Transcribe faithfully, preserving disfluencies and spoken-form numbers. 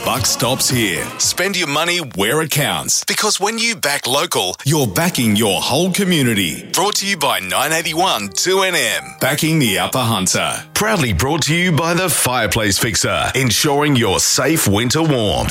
buck stops here. Spend your money where it counts. Because when you back local, you're backing your whole community. Brought to you by nine eighty-one two N M. Backing the Upper Hunter. Proudly brought to you by the Fireplace Fixer. Ensuring your safe winter warmth.